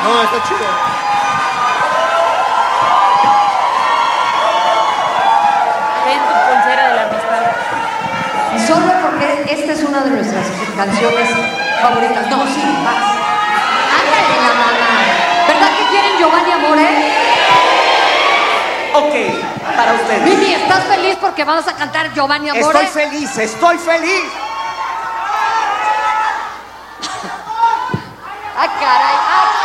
No, está chido. Ten tu pulsera de la amistad. Y solo porque esta es una de nuestras canciones favoritas. No, sí, más. Ándale, la mamá. ¿Verdad que quieren Giovanni Amore? Ok, para ustedes. Mimi, ¿estás feliz porque vamos a cantar Giovanni Amore? Estoy feliz, estoy feliz. ¡Ah, caray! ¡Ah!